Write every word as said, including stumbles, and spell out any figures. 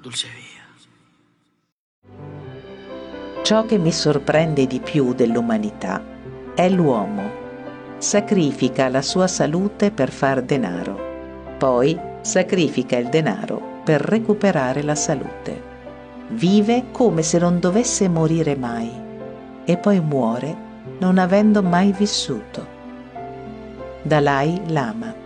Dulce via. Ciò che mi sorprende di più dell'umanità è l'uomo. Sacrifica la sua salute per far denaro, poi sacrifica il denaro per recuperare la salute. Vive come se non dovesse morire mai e poi muore non avendo mai vissuto. Dalai Lama.